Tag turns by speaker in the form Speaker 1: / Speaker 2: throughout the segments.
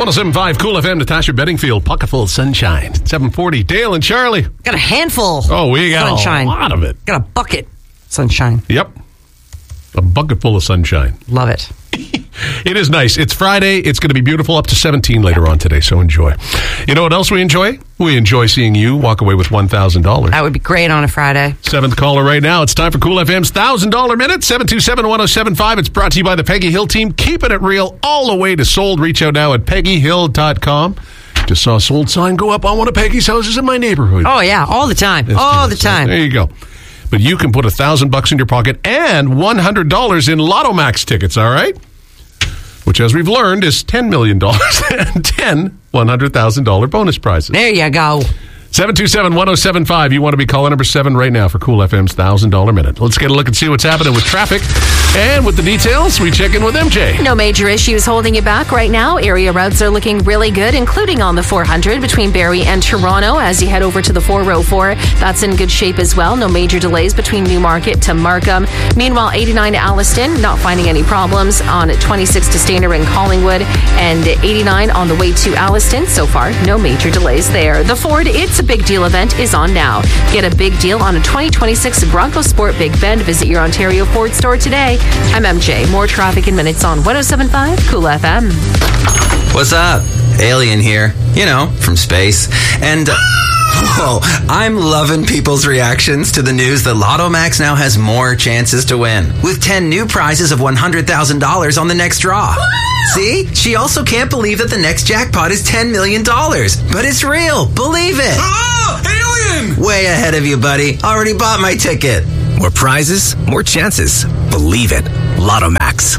Speaker 1: 107.5 Cool FM, Natasha Bedingfield, Pocketful of Sunshine. 7:40, Dale and Charlie.
Speaker 2: Got a handful.
Speaker 1: Oh, we got
Speaker 2: sunshine.
Speaker 1: A lot of it.
Speaker 2: Got a bucket. Sunshine.
Speaker 1: Yep. A bucket full of sunshine.
Speaker 2: Love it.
Speaker 1: It is nice. It's Friday. It's going to be beautiful, up to 17 later on today, so enjoy. You know what else we enjoy? We enjoy seeing you walk away with $1,000.
Speaker 2: That would be great on a Friday.
Speaker 1: Seventh caller right now. It's time for Cool FM's $1,000 Minute, 727-1075. It's brought to you by the Peggy Hill team. Keeping it real all the way to sold. Reach out now at peggyhill.com. Just saw a sold sign go up on one of Peggy's houses in my neighborhood.
Speaker 2: Oh, yeah. All the time. All the time.
Speaker 1: There you go. But you can put $1,000 in your pocket and $100 in Lotto Max tickets, all right? Which, as we've learned, is $10 million and 10 $100,000 bonus prizes.
Speaker 2: There you go.
Speaker 1: 727-1075. You want to be caller number 7 right now for Cool FM's $1,000 Minute. Let's get a look and see what's happening with traffic. And with the details, we check in with MJ.
Speaker 3: No major issues holding you back right now. Area routes are looking really good, including on the 400 between Barrie and Toronto as you head over to the 404. That's in good shape as well. No major delays between Newmarket to Markham. Meanwhile, 89 to Alliston, not finding any problems on 26 to Stayner and Collingwood, and 89 on the way to Alliston. So far, no major delays there. The Ford It's a Big Deal event is on now. Get a big deal on a 2026 Bronco Sport Big Bend. Visit your Ontario Ford store today. I'm MJ. More traffic in minutes on 107.5 Cool FM.
Speaker 4: What's up? Alien here. You know, from space. And, whoa, I'm loving people's reactions to the news that Lotto Max now has more chances to win, with 10 new prizes of $100,000 on the next draw. See? She also can't believe that the next jackpot is $10 million. But it's real. Believe it.
Speaker 5: Oh, alien!
Speaker 4: Way ahead of you, buddy. Already bought my ticket.
Speaker 5: More prizes, more chances. Believe it. Lotto Max.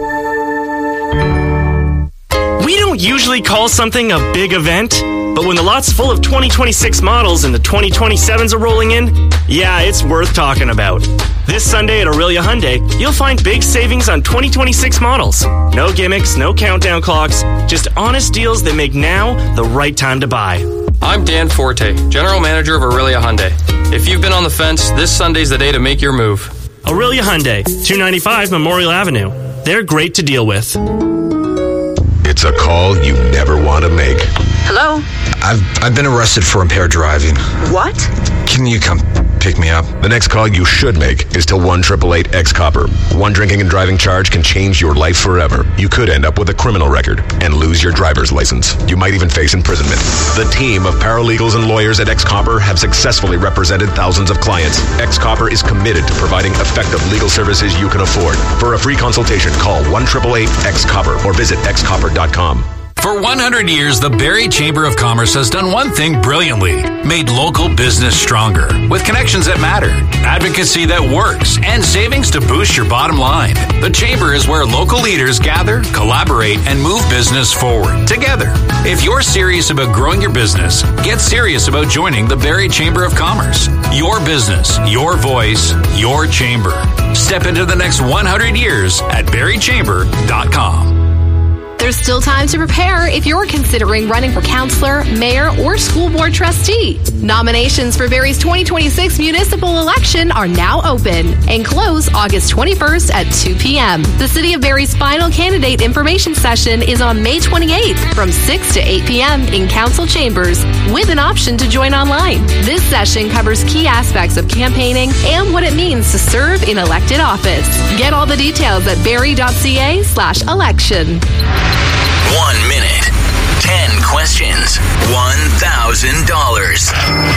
Speaker 6: We don't usually call something a big event, but when the lot's full of 2026 models and the 2027s are rolling in, yeah, it's worth talking about. This Sunday at Aurelia Hyundai, you'll find big savings on 2026 models. No gimmicks, no countdown clocks, just honest deals that make now the right time to buy.
Speaker 7: I'm Dan Forte, General Manager of Aurelia Hyundai. If you've been on the fence, this Sunday's the day to make your move.
Speaker 6: Aurelia Hyundai, 295 Memorial Avenue. They're great to deal with.
Speaker 8: It's a call you never want to make.
Speaker 9: Hello?
Speaker 5: I've been arrested for impaired driving.
Speaker 9: What?
Speaker 5: Can you come pick me up?
Speaker 8: The next call you should make is to 1-888-X-COPPER. One drinking and driving charge can change your life forever. You could end up with a criminal record and lose your driver's license. You might even face imprisonment. The team of paralegals and lawyers at X-COPPER have successfully represented thousands of clients. X-COPPER is committed to providing effective legal services you can afford. For a free consultation, call 1-888-X-COPPER or visit xcopper.com.
Speaker 10: For 100 years, the Barrie Chamber of Commerce has done one thing brilliantly: made local business stronger. With connections that matter, advocacy that works, and savings to boost your bottom line. The Chamber is where local leaders gather, collaborate, and move business forward together. If you're serious about growing your business, get serious about joining the Barrie Chamber of Commerce. Your business, your voice, your chamber. Step into the next 100 years at barriechamber.com.
Speaker 11: There's still time to prepare if you're considering running for councillor, mayor, or school board trustee. Nominations for Barrie's 2026 municipal election are now open and close August 21st at 2 p.m. The City of Barrie's final candidate information session is on May 28th from 6 to 8 p.m. in council chambers with an option to join online. This session covers key aspects of campaigning and what it means to serve in elected office. Get all the details at barrie.ca/election.
Speaker 12: 1 minute, 10 questions, $1,000.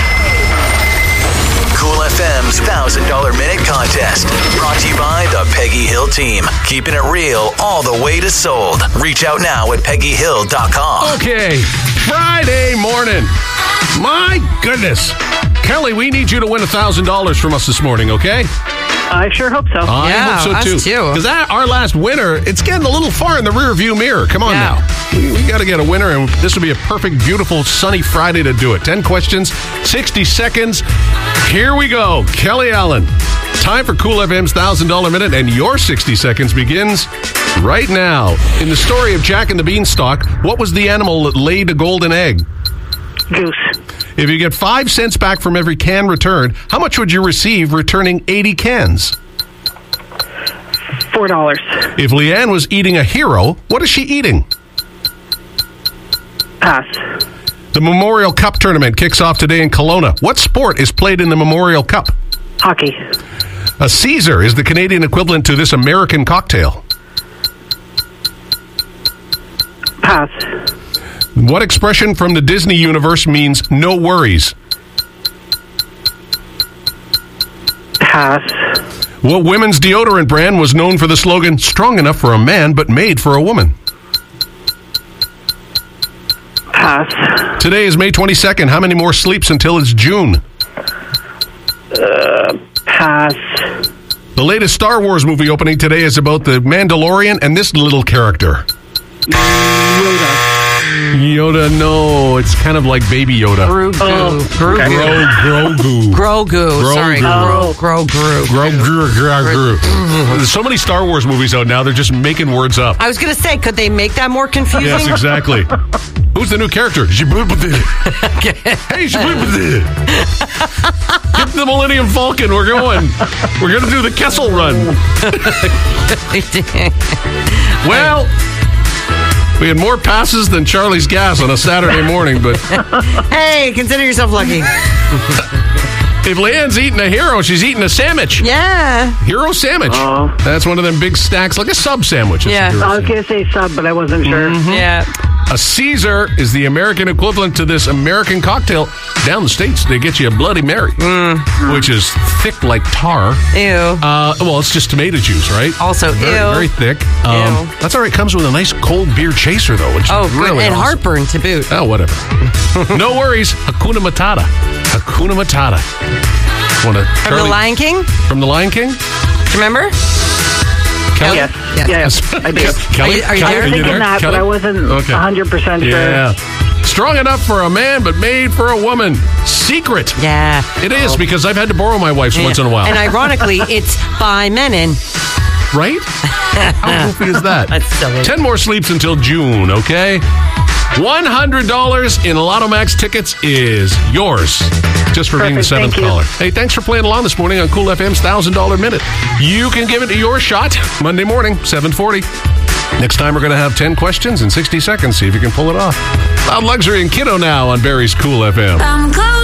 Speaker 12: Cool FM's $1,000 Minute Contest. Brought to you by the Peggy Hill team. Keeping it real all the way to sold. Reach out now at peggyhill.com.
Speaker 1: Okay, Friday morning. My goodness. Kelly, we need you to win $1,000 from us this morning, okay?
Speaker 13: I sure hope so.
Speaker 1: I hope so too. Because our last winner, it's getting a little far in the rear view mirror. Come on now. We got to get a winner, and this will be a perfect, beautiful, sunny Friday to do it. 10 questions, 60 seconds. Here we go. Kelly Allen. Time for Cool FM's $1,000 Minute, and your 60 seconds begins right now. In the story of Jack and the Beanstalk, what was the animal that laid a golden egg?
Speaker 13: Goose.
Speaker 1: If you get 5 cents back from every can returned, how much would you receive returning 80 cans?
Speaker 13: $4.
Speaker 1: If Leanne was eating a hero, what is she eating?
Speaker 13: Pass.
Speaker 1: The Memorial Cup tournament kicks off today in Kelowna. What sport is played in the Memorial Cup?
Speaker 13: Hockey.
Speaker 1: A Caesar is the Canadian equivalent to this American cocktail.
Speaker 13: Pass.
Speaker 1: What expression from the Disney universe means no worries?
Speaker 13: Pass.
Speaker 1: What women's deodorant brand was known for the slogan, strong enough for a man but made for a woman?
Speaker 13: Pass.
Speaker 1: Today is May 22nd. How many more sleeps until it's June?
Speaker 13: Pass.
Speaker 1: The latest Star Wars movie opening today is about the Mandalorian and this little character. Yoda, no. It's kind of like Baby Yoda.
Speaker 2: Grogu. Sorry.
Speaker 1: Grogu. There's so many Star Wars movies out now, they're just making words up.
Speaker 2: I was going to say, could they make that more confusing?
Speaker 1: Yes, exactly. Who's the new character? Hey, get the Millennium Falcon. We're going. We're going to do the Kessel Run. Well, we had more passes than Charlie's Gas on a Saturday morning, but...
Speaker 2: Hey, consider yourself lucky.
Speaker 1: If Leanne's eating a hero, she's eating a sandwich.
Speaker 2: Yeah.
Speaker 1: Hero sandwich.
Speaker 13: Oh.
Speaker 1: That's one of them big stacks, like a sub sandwich.
Speaker 2: Yeah.
Speaker 13: I was going to say sub, but I wasn't sure.
Speaker 1: Mm-hmm.
Speaker 2: Yeah.
Speaker 1: A Caesar is the American equivalent to this American cocktail. Down the States, they get you a Bloody Mary, which is thick like tar.
Speaker 2: Ew.
Speaker 1: Well, it's just tomato juice, right?
Speaker 2: Also,
Speaker 1: very thick. That's all right. Comes with a nice cold beer chaser, though, which is
Speaker 2: good.
Speaker 1: really
Speaker 2: And
Speaker 1: awesome.
Speaker 2: heartburn to boot.
Speaker 1: Oh, whatever. No worries. Hakuna Matata. Hakuna Matata.
Speaker 2: From The Lion King?
Speaker 1: From The Lion King?
Speaker 2: Remember?
Speaker 1: Kelly?
Speaker 13: Yes, I did.
Speaker 1: Kelly?
Speaker 2: Are you
Speaker 13: I
Speaker 2: there?
Speaker 13: was thinking that,
Speaker 1: Kelly?
Speaker 13: but I wasn't 100% sure.
Speaker 1: Yeah. Strong enough for a man, but made for a woman. Secret.
Speaker 2: Yeah.
Speaker 1: It is, because I've had to borrow my wife's once in a while.
Speaker 2: And ironically, it's by Menon.
Speaker 1: Right? How goofy is that?
Speaker 2: That's silly.
Speaker 1: 10 more sleeps until June, okay? $100 in Lotto Max tickets is yours, just for being the seventh caller. Hey, thanks for playing along this morning on Cool FM's $1,000 Minute. You can give it your shot Monday morning, 7:40. Next time, we're going to have 10 questions in 60 seconds. See if you can pull it off. Loud Luxury and Kiddo now on Barry's Cool FM.